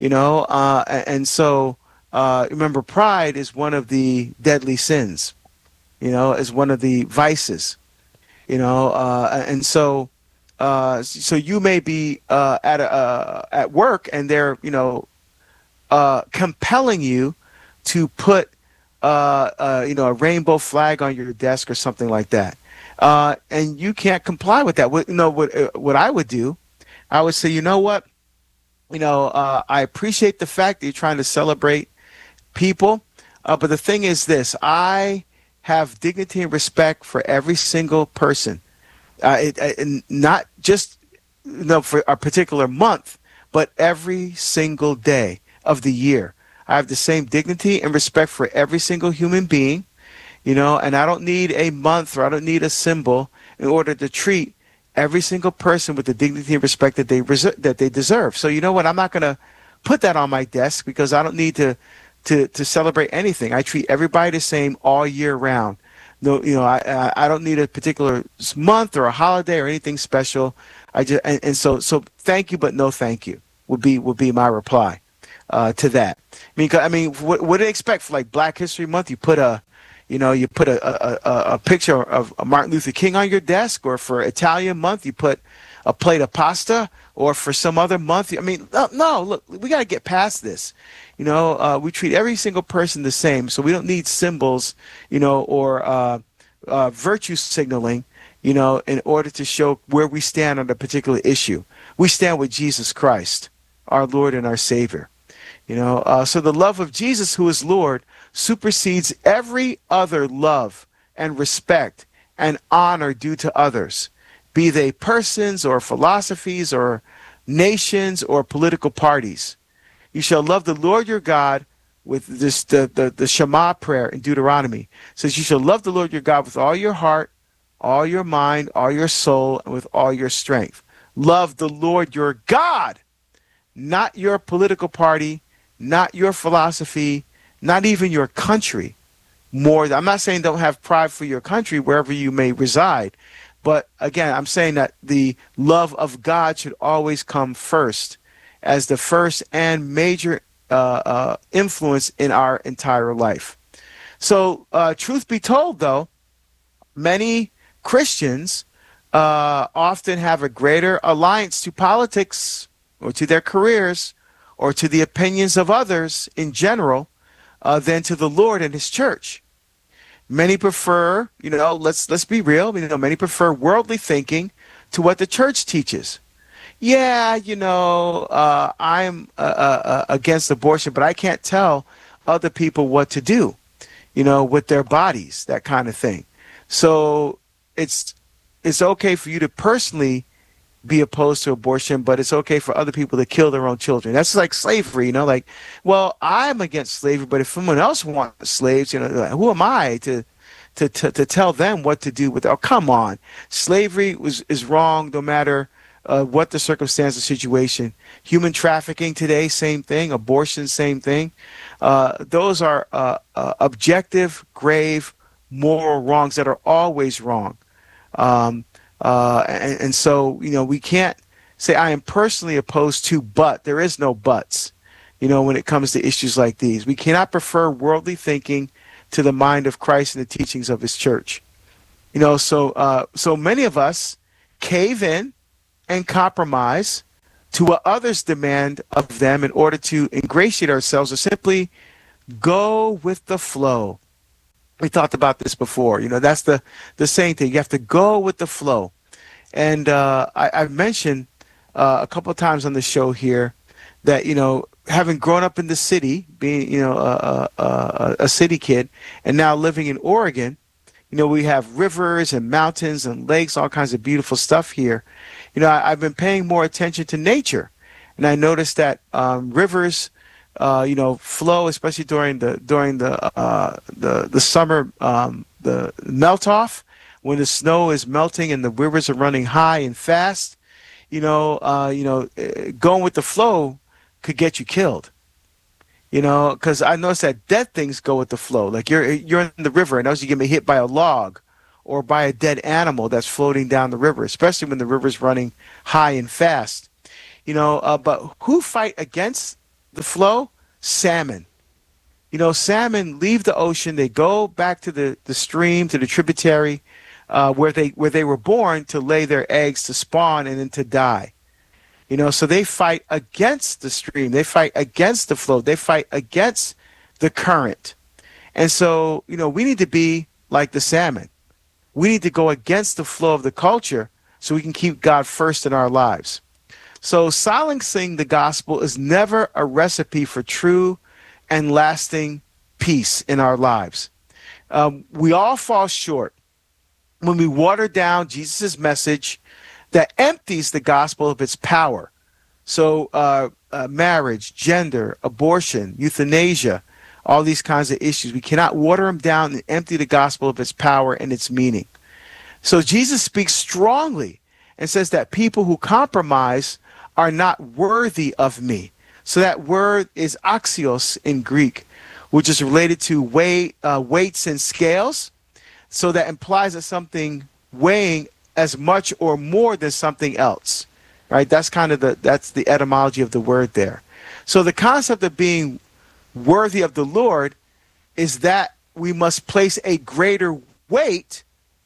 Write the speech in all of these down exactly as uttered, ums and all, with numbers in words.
You know, uh, a- and so uh, remember, pride is one of the deadly sins. You know, is one of the vices. You know, uh, and so uh, so you may be uh, at a, uh, at work, and they're you know uh, compelling you to put uh, uh, you know a rainbow flag on your desk or something like that, uh, and you can't comply with that. What you know what uh, what I would do? I would say, you know what, you know, uh, I appreciate the fact that you're trying to celebrate people, uh, but the thing is this: I have dignity and respect for every single person, uh, it, uh, and not just you know for a particular month, but every single day of the year. I have the same dignity and respect for every single human being, you know, and I don't need a month or I don't need a symbol in order to treat every single person with the dignity and respect that they reser- that they deserve. So you know what? I'm not going to put that on my desk because I don't need to to to celebrate anything. I treat everybody the same all year round. No, you know, I I I don't need a particular month or a holiday or anything special. I just and, and so so thank you, but no thank you would be would be my reply uh, to that. I mean, 'cause- I mean, what what do they expect for like Black History Month? You put a you know, you put a, a, a, a picture of Martin Luther King on your desk, or for Italian month, you put a plate of pasta, or for some other month. I mean, no, no look, we got to get past this. You know, uh, we treat every single person the same, so we don't need symbols, you know, or uh, uh, virtue signaling, you know, in order to show where we stand on a particular issue. We stand with Jesus Christ, our Lord and our Savior. You know, uh, so the love of Jesus, who is Lord, supersedes every other love and respect and honor due to others, be they persons or philosophies or nations or political parties. You shall love the Lord your God with this the, the, the Shema prayer in Deuteronomy. It says you shall love the Lord your God with all your heart, all your mind, all your soul, and with all your strength. Love the Lord your God, not your political party, not your philosophy, not even your country. More, I'm not saying don't have pride for your country wherever you may reside, but again, I'm saying that the love of God should always come first, as the first and major uh, uh, influence in our entire life. So, uh, truth be told, though, many Christians uh, often have a greater alliance to politics or to their careers or to the opinions of others in general uh, than to the Lord and His church. Many prefer, you know, let's let's be real. You know, many prefer worldly thinking to what the church teaches. Yeah, you know, uh, I'm uh, uh, uh, against abortion, but I can't tell other people what to do, you know, with their bodies, that kind of thing. So it's it's okay for you to personally be opposed to abortion, but it's okay for other people to kill their own children. That's like slavery, you know, like, well, I'm against slavery, but if someone else wants slaves, you know, like, who am I to, to, to, to tell them what to do with, oh, come on. Slavery was, is wrong no matter uh, what the circumstance or situation. Human trafficking today, same thing. Abortion, same thing. Uh, those are uh, uh, objective, grave, moral wrongs that are always wrong. Um, uh, and, and so, you know, we can't say I am personally opposed to, but there is no buts, you know, when it comes to issues like these. We cannot prefer worldly thinking to the mind of Christ and the teachings of His church. You know, so uh, so many of us cave in and compromise to what others demand of them in order to ingratiate ourselves or simply go with the flow. We talked about this before. You know, that's the, the same thing. You have to go with the flow. And uh, I, I've mentioned uh, a couple of times on the show here that, you know, having grown up in the city, being, you know, a, a, a city kid, and now living in Oregon, you know, we have rivers and mountains and lakes, all kinds of beautiful stuff here. You know, I, I've been paying more attention to nature. And I noticed that um, rivers, uh, you know, flow, especially during the during the uh, the the summer, um, the melt off, when the snow is melting and the rivers are running high and fast. You know, uh, you know, eh, going with the flow could get you killed. You know, because I noticed that dead things go with the flow. Like you're you're in the river, and as you get hit by a log or by a dead animal that's floating down the river, especially when the river's running high and fast. You know, uh, but who fight against the flow? Salmon. You know, salmon leave the ocean. They go back to the, the stream, to the tributary, uh, where they where they were born to lay their eggs, to spawn, and then to die. You know, so they fight against the stream. They fight against the flow. They fight against the current. And so, you know, we need to be like the salmon. We need to go against the flow of the culture so we can keep God first in our lives. So silencing the gospel is never a recipe for true and lasting peace in our lives. Um, we all fall short when we water down Jesus' message that empties the gospel of its power. So uh, uh, marriage, gender, abortion, euthanasia, all these kinds of issues. We cannot water them down and empty the gospel of its power and its meaning. So Jesus speaks strongly and says that people who compromise are not worthy of me. So that word is axios in Greek, which is related to weigh, uh, weights and scales. So that implies that something weighing as much or more than something else, right? That's kind of the, that's the etymology of the word there. So the concept of being worthy of the Lord is that we must place a greater weight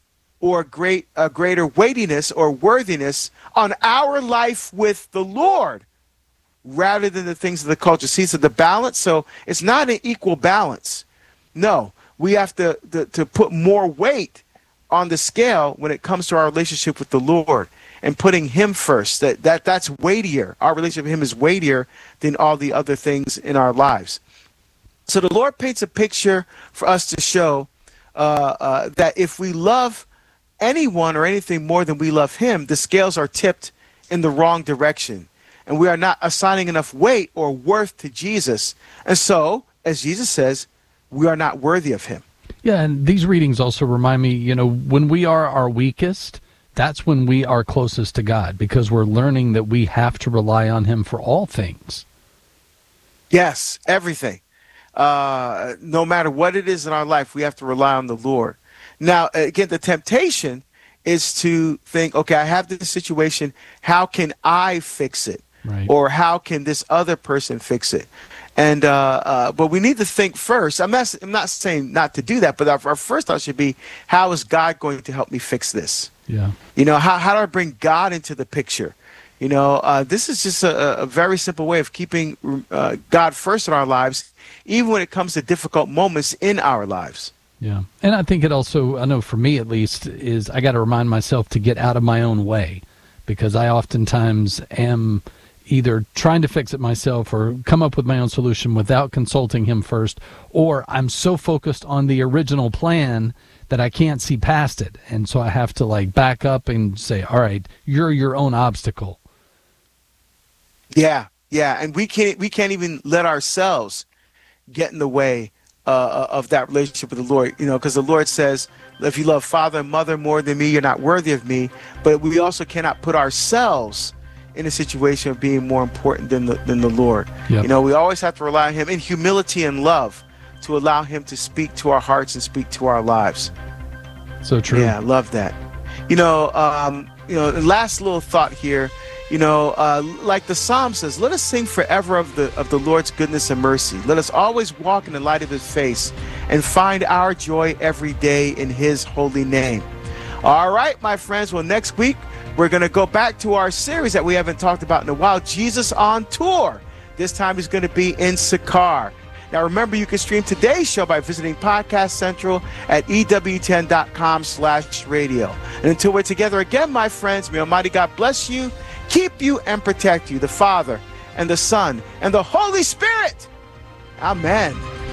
or great, a greater weightiness or worthiness on our life with the Lord rather than the things of the culture. See, so the balance, so it's not an equal balance. No, we have to, to, to put more weight on the scale when it comes to our relationship with the Lord and putting him first. That, that that's weightier. Our relationship with him is weightier than all the other things in our lives. So the Lord paints a picture for us to show uh, uh, that if we love anyone or anything more than we love him, the scales are tipped in the wrong direction. And we are not assigning enough weight or worth to Jesus. And so, as Jesus says, we are not worthy of him. Yeah, and these readings also remind me, you know, when we are our weakest, that's when we are closest to God, because we're learning that we have to rely on him for all things. Yes, everything. Uh, no matter what it is in our life, we have to rely on the Lord. Now, again, the temptation is to think, okay, I have this situation. How can I fix it? Right. Or how can this other person fix it? And uh, uh, but we need to think first. I'm not. I'm not saying not to do that, but our, our first thought should be, how is God going to help me fix this? Yeah. You know, how how do I bring God into the picture? You know, uh, this is just a, a very simple way of keeping uh, God first in our lives, even when it comes to difficult moments in our lives. Yeah, and I think it also, I know for me at least, is I got to remind myself to get out of my own way, because I oftentimes am either trying to fix it myself or come up with my own solution without consulting him first, or I'm so focused on the original plan that I can't see past it. And so I have to like back up and say, all right, you're your own obstacle. Yeah, yeah. And we can't, we can't even let ourselves get in the way uh, of that relationship with the Lord, you know, because the Lord says, if you love father and mother more than me, you're not worthy of me. But we also cannot put ourselves in a situation of being more important than the, than the Lord. Yep. You know, we always have to rely on him in humility and love to allow him to speak to our hearts and speak to our lives. So true. Yeah, I love that. You know, um, you know, the last little thought here, you know, uh, like the Psalm says, let us sing forever of the of the Lord's goodness and mercy. Let us always walk in the light of his face and find our joy every day in his holy name. All right, my friends. Well, next week, we're going to go back to our series that we haven't talked about in a while, Jesus on Tour. This time he's going to be in Sychar. Now, remember, you can stream today's show by visiting Podcast Central at E W ten dot com slash radio. And until we're together again, my friends, may Almighty God bless you, keep you, and protect you, the Father and the Son and the Holy Spirit. Amen.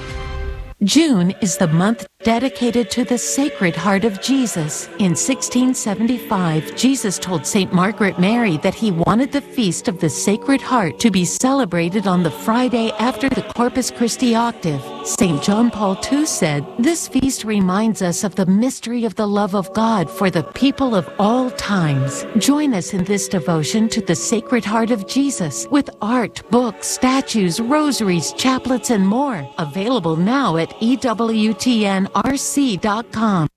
June is the month dedicated to the Sacred Heart of Jesus. In sixteen seventy-five, Jesus told Saint Margaret Mary that he wanted the Feast of the Sacred Heart to be celebrated on the Friday after the Corpus Christi octave. Saint John Paul the Second said, "This feast reminds us of the mystery of the love of God for the people of all times." Join us in this devotion to the Sacred Heart of Jesus with art, books, statues, rosaries, chaplets, and more. Available now at E W T N R C dot com.